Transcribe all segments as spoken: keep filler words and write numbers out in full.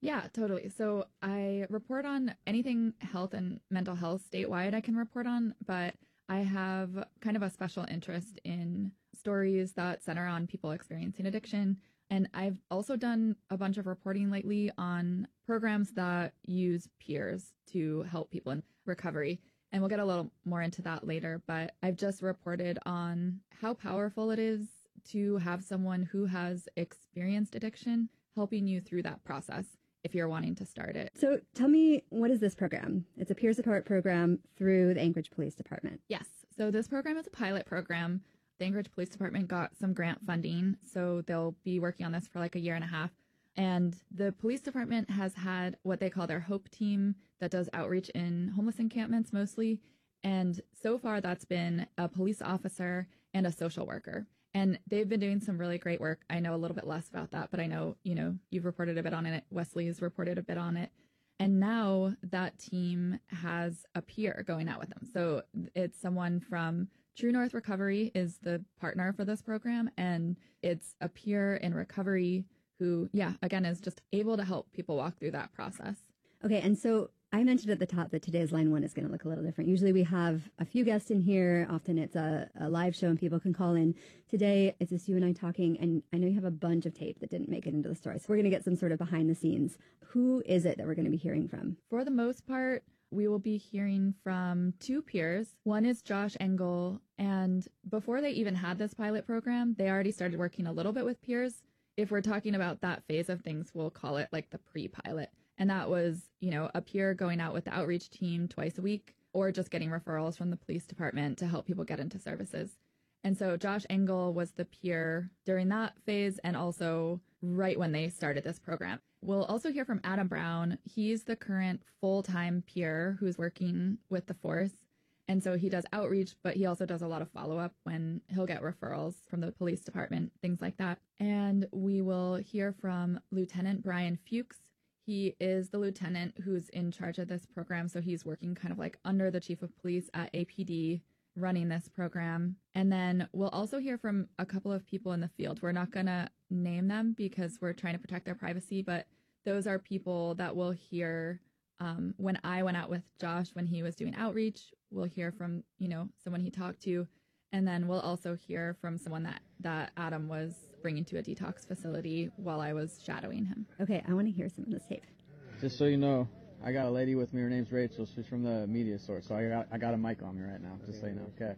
Yeah, totally. So I report on anything health and mental health statewide I can report on, but I have kind of a special interest in stories that center on people experiencing addiction. And I've also done a bunch of reporting lately on programs that use peers to help people in recovery. And we'll get a little more into that later, but I've just reported on how powerful it is to have someone who has experienced addiction helping you through that process if you're wanting to start it. So tell me, what is this program? It's a peer support program through the Anchorage Police Department. Yes. So this program is a pilot program. The Anchorage Police Department got some grant funding, so they'll be working on this for like a year and a half. And the police department has had what they call their HOPE team that does outreach in homeless encampments mostly. And so far that's been a police officer and a social worker. And they've been doing some really great work. I know a little bit less about that, but I know, you know, you've reported a bit on it. Wesley's reported a bit on it. And now that team has a peer going out with them. So it's someone from True North Recovery is the partner for this program. And it's a peer in recovery who, yeah, again, is just able to help people walk through that process. Okay. And so I mentioned at the top that today's line one is going to look a little different. Usually we have a few guests in here. Often it's a, a live show and people can call in. Today it's just you and I talking, and I know you have a bunch of tape that didn't make it into the story. So we're going to get some sort of behind the scenes. Who is it that we're going to be hearing from? For the most part, we will be hearing from two peers. One is Josh Engel, and before they even had this pilot program, they already started working a little bit with peers. If we're talking about that phase of things, we'll call it like the pre-pilot. And that was, you know, a peer going out with the outreach team twice a week or just getting referrals from the police department to help people get into services. And so Josh Engel was the peer during that phase and also right when they started this program. We'll also hear from Adam Brown. He's the current full-time peer who's working with the force. And so he does outreach, but he also does a lot of follow-up when he'll get referrals from the police department, things like that. And we will hear from Lieutenant Brian Fuchs. He is the lieutenant who's in charge of this program. So he's working kind of like under the chief of police at A P D, running this program. And then we'll also hear from a couple of people in the field. We're not going to name them because we're trying to protect their privacy, but those are people that we'll hear um, when I went out with Josh when he was doing outreach. We'll hear from, you know, someone he talked to. And then we'll also hear from someone that, that Adam was bringing to a detox facility while I was shadowing him. Okay, I want to hear some of this tape. Just so you know, I got a lady with me. Her name's Rachel. She's from the media source. So I got I got a mic on me right now, just so you know. Okay.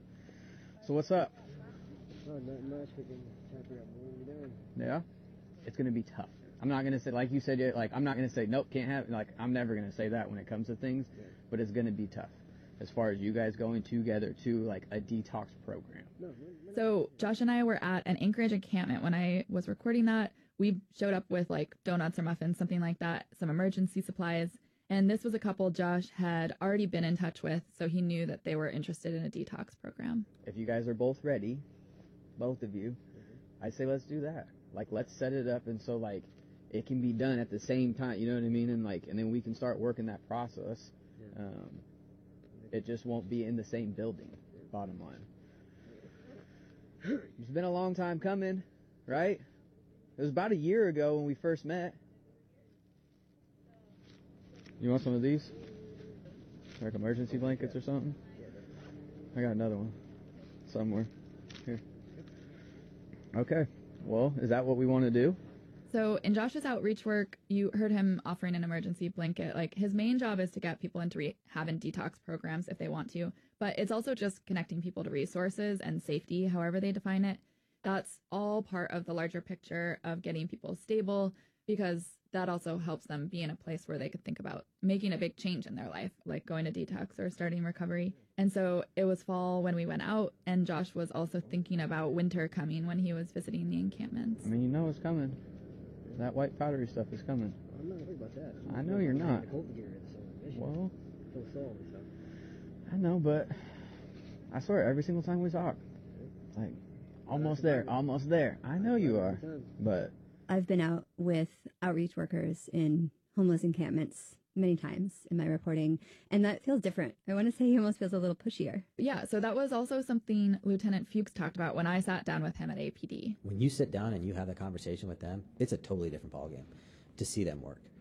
So what's up? Oh, not much. We can try to figure out what we're doing. Yeah? It's going to be tough. I'm not going to say, like you said, like, I'm not going to say, nope, can't have, like, I'm never going to say that when it comes to things, Yeah. but it's going to be tough. As far as you guys going together to, like, a detox program. No, we're, we're So Josh and I were at an Anchorage encampment when I was recording that. We showed up with like donuts or muffins, something like that, some emergency supplies. And this was a couple Josh had already been in touch with, so he knew that they were interested in a detox program. If you guys are both ready, both of you, I say let's do that. Like, let's set it up and so, like, it can be done at the same time, you know what I mean? And, like, and then we can start working that process. Yeah. Um, it just won't be in the same building, bottom line. It's been a long time coming, right? It was about a year ago when we first met. You want some of these? Like emergency blankets or something? I got another one somewhere. Here. Okay. Well, is that what we want to do? So in Josh's outreach work, you heard him offering an emergency blanket. Like, his main job is to get people into rehab and detox programs if they want to. But it's also just connecting people to resources and safety, however they define it. That's all part of the larger picture of getting people stable, because that also helps them be in a place where they could think about making a big change in their life, like going to detox or starting recovery. And so it was fall when we went out, and Josh was also thinking about winter coming when he was visiting the encampments. I mean, you know it's coming. That white powdery stuff is coming. I'm not worried about that. I know you're not. The COVID gear is so mission. Well, Feel so so. I know, but I swear, every single time we talk, like, almost there, almost there. I know you are, but I've been out with outreach workers in homeless encampments many times in my reporting, and that feels different. I want to say he almost feels a little pushier. Yeah, so that was also something Lieutenant Fuchs talked about when I sat down with him at A P D. When you sit down and you have that conversation with them, it's a totally different ballgame to see them work.